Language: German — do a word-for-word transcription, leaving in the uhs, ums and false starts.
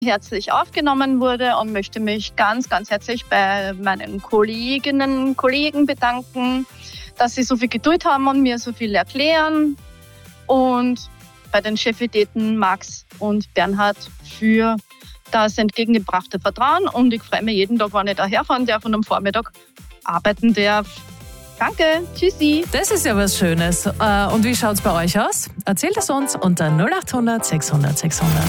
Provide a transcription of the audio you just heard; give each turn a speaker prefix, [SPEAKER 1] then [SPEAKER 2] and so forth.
[SPEAKER 1] herzlich aufgenommen wurde und möchte mich ganz, ganz herzlich bei meinen Kolleginnen und Kollegen bedanken, dass sie so viel Geduld haben und mir so viel erklären. Und bei den Chefitäten Max und Bernhard für das entgegengebrachte Vertrauen. Und ich freue mich jeden Tag, wenn ich da herfahren darf und am Vormittag arbeiten darf. Danke, tschüssi.
[SPEAKER 2] Das ist ja was Schönes. Und wie schaut es bei euch aus? Erzählt es uns unter null acht hundert sechshundert sechshundert.